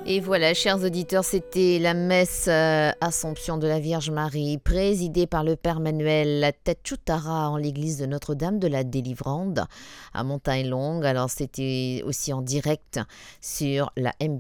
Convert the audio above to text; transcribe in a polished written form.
Et voilà, chers auditeurs, c'était la messe Assomption de la Vierge Marie, présidée par le Père Manuel Tetchoutara en l'église de Notre-Dame de la Délivrande à Montagne-Longue. Alors, c'était aussi en direct sur la